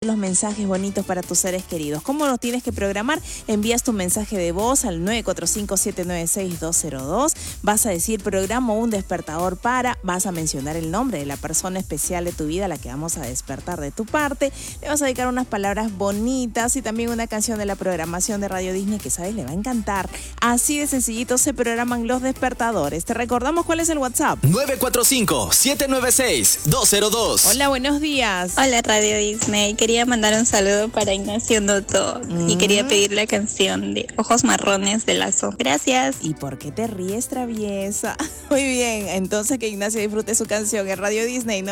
los mensajes bonitos para tus seres queridos. ¿Cómo los tienes que programar? Envías tu mensaje de voz al 945-796-202. Vas a decir programa un despertador para, vas a mencionar el nombre de la persona especial de tu vida, la que vamos a despertar de tu parte. Le vas a dedicar unas palabras bonitas y también una canción de la programación de Radio Disney que sabes le va a encantar. Así de sencillito se programan los despertadores. Te recordamos cuál es el WhatsApp. 945-796-202. Hola, buenos días. Hola Radio Disney, quería mandar un saludo para Ignacio Noto y quería pedir la canción de Ojos Marrones de Lazo. Gracias. ¿Y por qué te ríes, traviesa? Muy bien, entonces que Ignacio disfrute su canción en Radio Disney, ¿no?